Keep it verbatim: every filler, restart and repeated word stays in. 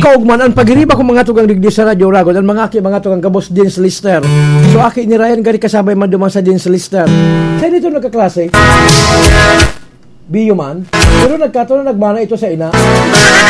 kaugman ang paghiriba ko mga tugang digdi sa radyo Ragon ang mga aki mga tugang kabos James Lister. So aki ni Ryan gari kasabay man dumang sa James Lister. Kaya dito nagkaklase. Biyo man. Pero nagkataon na nagmana ito sa ina.